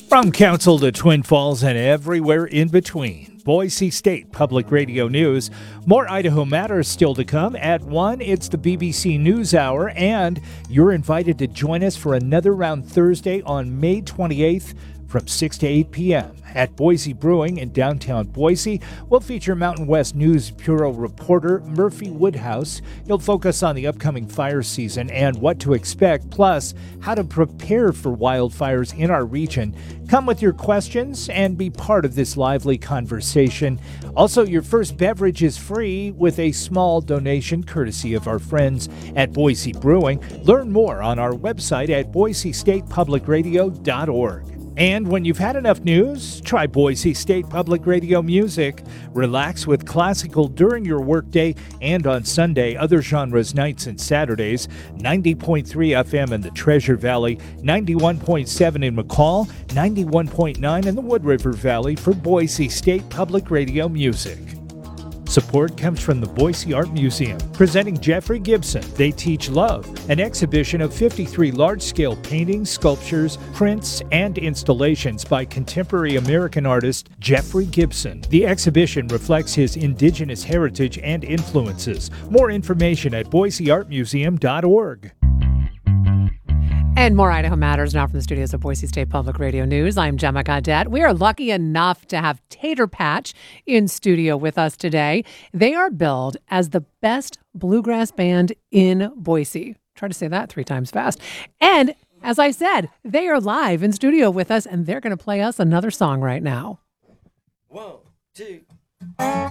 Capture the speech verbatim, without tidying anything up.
From Council to Twin Falls and everywhere in between, Boise State Public Radio News. More Idaho Matters still to come. At one, it's the B B C News Hour, and you're invited to join us for another round Thursday on May twenty-eighth from six to eight p.m. at Boise Brewing in downtown Boise. We'll feature Mountain West News Bureau reporter Murphy Woodhouse. He'll focus on the upcoming fire season and what to expect, plus how to prepare for wildfires in our region. Come with your questions and be part of this lively conversation. Also, your first beverage is free with a small donation courtesy of our friends at Boise Brewing. Learn more on our website at boise state public radio dot org. And when you've had enough news, try Boise State Public Radio music. Relax with classical during your workday and on Sunday, other genres nights and Saturdays. ninety point three F M in the Treasure Valley, ninety-one point seven in McCall, ninety-one point nine in the Wood River Valley for Boise State Public Radio music. Support comes from the Boise Art Museum, presenting Jeffrey Gibson, They Teach Love, an exhibition of fifty-three large-scale paintings, sculptures, prints, and installations by contemporary American artist Jeffrey Gibson. The exhibition reflects his indigenous heritage and influences. More information at boise art museum dot org. And more Idaho Matters now from the studios of Boise State Public Radio News. I'm Gemma Gaudette. We are lucky enough to have Tater Patch in studio with us today. They are billed as the best bluegrass band in Boise. Try to say that three times fast. And as I said, they are live in studio with us, and they're going to play us another song right now. One, two.